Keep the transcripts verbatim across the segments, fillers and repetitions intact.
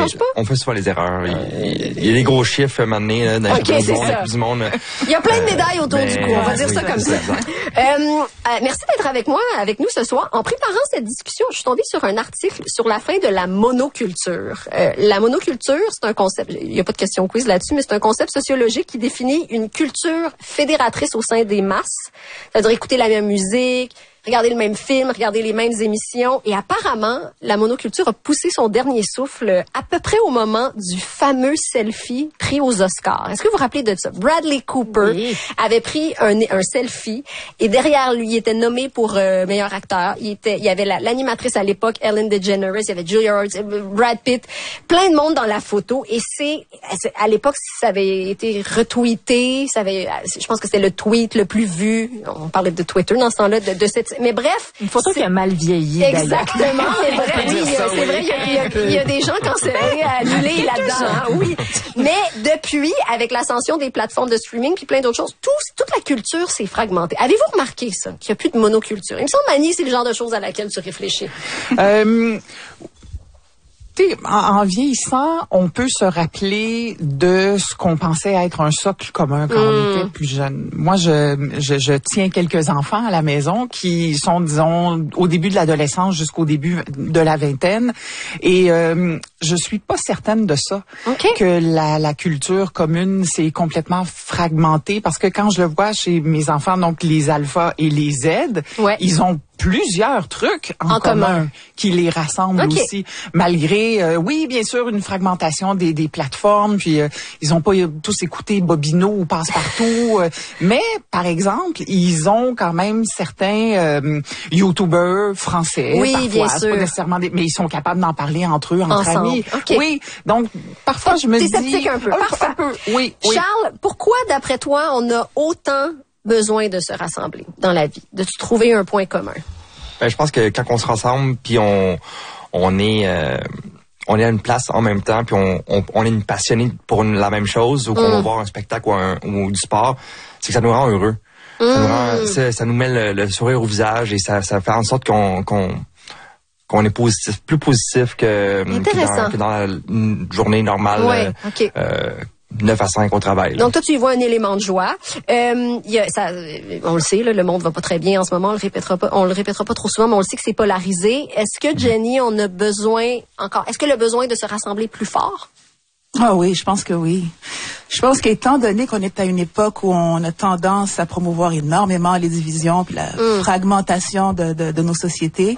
marche pas? On fait souvent les erreurs. Il, il y a des gros chiffres à un moment donné, là, dans okay, les championnats du monde. Il y a plein de médailles autour euh, du cou, on va dire oui, ça comme ça. Euh, euh, merci d'être avec moi, avec nous ce soir. En préparant cette discussion, je suis tombée sur un article sur la fin de la monoculture. Euh, la monoculture, c'est un concept, il n'y a pas de question quiz là-dessus, mais c'est un concept sociologique qui définit une culture fédératrice au sein des masses. C'est-à-dire écouter la même musique, regarder le même film, regarder les mêmes émissions. Et apparemment, la monoculture a poussé son dernier souffle à peu près au moment du fameux selfie pris aux Oscars. Est-ce que vous vous rappelez de ça? Bradley Cooper oui. avait pris un, un selfie et derrière lui, il était nommé pour euh, meilleur acteur. Il, était, il y avait la, l'animatrice à l'époque, Ellen DeGeneres, il y avait Julia Roberts, Brad Pitt, plein de monde dans la photo. Et c'est, à l'époque, ça avait été retweeté. Ça avait, je pense que c'était le tweet le plus vu. On parlait de Twitter dans ce temps-là, de, de cette... Mais bref, une photo qui a mal vieilli. Exactement, c'est vrai. Oui, c'est vrai. Il y, a, il, y a, il y a des gens cancérés annulés là-dedans. Hein, oui, mais depuis, avec l'ascension des plateformes de streaming puis plein d'autres choses, tout, toute la culture s'est fragmentée. Avez-vous remarqué ça, qu'il n'y a plus de monoculture? Il me semble, Annie, c'est le genre de choses à laquelle tu réfléchis. Euh... En, en vieillissant, on peut se rappeler de ce qu'on pensait être un socle commun quand mmh. on était plus jeune. Moi, je, je, je tiens quelques enfants à la maison qui sont, disons, au début de l'adolescence jusqu'au début de la vingtaine. Et euh, je suis pas certaine de ça, okay. que la, la culture commune s'est complètement fragmentée. Parce que quand je le vois chez mes enfants, donc les alphas et les Z, ouais. ils ont plusieurs trucs en, en commun, commun qui les rassemblent okay. aussi, malgré, euh, oui, bien sûr, une fragmentation des, des plateformes, puis euh, ils ont pas tous écouté Bobino ou Passe-Partout, euh, mais, par exemple, ils ont quand même certains euh, YouTubers français, oui, parfois, bien sûr. Pas nécessairement des, mais ils sont capables d'en parler entre eux, entre Ensemble. Amis. Okay. Oui, donc, parfois, je me T'es dis... sceptique un peu, un, parfait. Un peu. Oui, oui. Charles, pourquoi, d'après toi, on a autant besoin de se rassembler dans la vie, de trouver un point commun? Ben, je pense que quand on se rassemble, puis on on est euh, on est à une place en même temps, puis on on, on est une passionnée pour une, la même chose, ou qu'on mm. va voir un spectacle ou, un, ou du sport, c'est que ça nous rend heureux. Mm. Ça, nous rend, ça, ça nous met le, le sourire au visage et ça ça fait en sorte qu'on qu'on qu'on est positif, plus positif que, que dans, que dans la une journée normale. Ouais, okay. euh, neuf à cinq au travail. Là. Donc, toi, tu y vois un élément de joie. Euh, y a, ça, on le sait, là, le monde va pas très bien en ce moment. On le répétera pas, on le répétera pas trop souvent, mais on le sait que c'est polarisé. Est-ce que, Jenny, on a besoin encore, est-ce que le besoin de se rassembler plus fort? Ah oui, je pense que oui. Je pense qu'étant donné qu'on est à une époque où on a tendance à promouvoir énormément les divisions puis la mm. fragmentation de, de, de nos sociétés,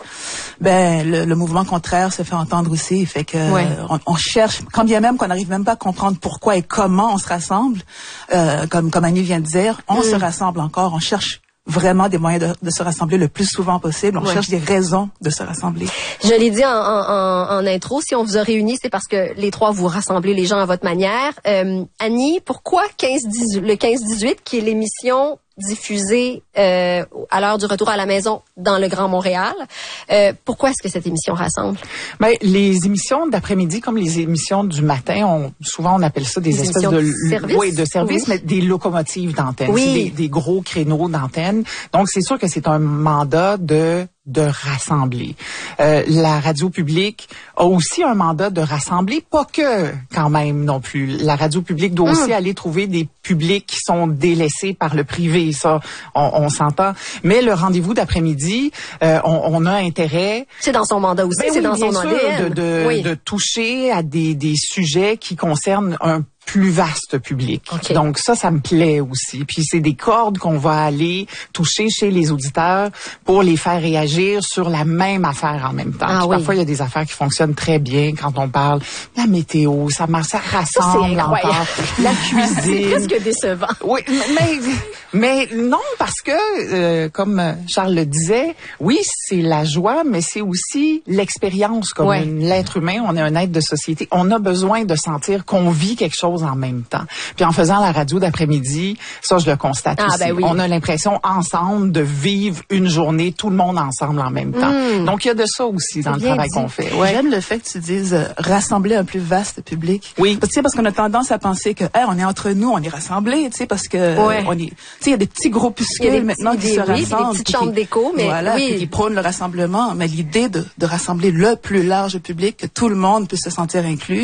ben le, le mouvement contraire se fait entendre aussi. Fait que ouais. on, on cherche, quand bien même qu'on n'arrive même pas à comprendre pourquoi et comment on se rassemble, euh, comme comme Annie vient de dire, on mm. se rassemble encore, on cherche vraiment des moyens de, de se rassembler le plus souvent possible. On ouais. cherche des raisons de se rassembler. Je l'ai dit en, en, en intro, si on vous a réunis, c'est parce que les trois vous rassemblez les gens à votre manière. Euh, Annie, pourquoi quinze dix-huit, le quinze dix-huit, qui est l'émission diffusée euh, à l'heure du retour à la maison dans le Grand Montréal, euh, pourquoi est-ce que cette émission rassemble? Ben, les émissions d'après-midi, comme les émissions du matin, on, souvent on appelle ça des, des espèces de, de service, oui, de service, oui. mais des locomotives d'antenne, oui. des, des gros créneaux d'antenne. Donc c'est sûr que c'est un mandat de de rassembler. Euh, la radio publique a aussi un mandat de rassembler, pas que quand même non plus. La radio publique doit aussi mmh. aller trouver des publics qui sont délaissés par le privé, ça, on, on s'entend. Mais le rendez-vous d'après-midi, euh, on, on a intérêt... C'est dans son mandat aussi, ben c'est oui, dans son sûr, A D N. De, de, oui. de toucher à des, des sujets qui concernent un plus vaste public. Okay. Donc ça, ça me plaît aussi. Puis c'est des cordes qu'on va aller toucher chez les auditeurs pour les faire réagir sur la même affaire en même temps. Ah, Puis oui. Parfois, il y a des affaires qui fonctionnent très bien quand on parle de la météo, ça marche, ça rassemble ça, encore. La cuisine. C'est presque décevant. Oui, mais, mais non, parce que, euh, comme Charles le disait, oui, c'est la joie, mais c'est aussi l'expérience comme ouais. l'être humain. On est un être de société. On a besoin de sentir qu'on vit quelque chose en même temps. Puis en faisant la radio d'après-midi, ça je le constate ah, aussi. Ben oui. On a l'impression ensemble de vivre une journée, tout le monde ensemble en même temps. Mm. Donc il y a de ça aussi dans le travail qu'on fait. Ouais. J'aime le fait que tu dises euh, rassembler un plus vaste public. Oui. Parce que parce qu'on a tendance à penser que hey, on est entre nous, on est rassemblés, tu sais, parce que ouais. on est, tu sais, il y a des petits groupuscules maintenant petits, qui se oui, rassemblent, des petites chambres d'écho, mais voilà, oui. qui prônent le rassemblement. Mais l'idée de, de rassembler le plus large public, que tout le monde puisse se sentir inclus.